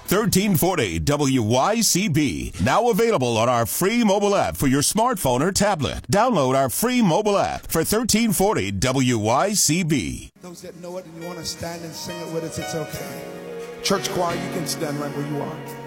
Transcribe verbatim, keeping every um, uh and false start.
thirteen forty W Y C B. Now available on our free mobile app for your smartphone or tablet. Download our free mobile app for thirteen forty W Y C B. Those that know it and you want to stand and sing it with us, it's okay. Church choir, you can stand right where you are.